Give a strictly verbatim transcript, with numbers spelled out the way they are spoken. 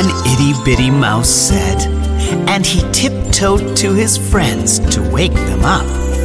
one itty-bitty mouse said, and he tiptoed to his friends to wake them up.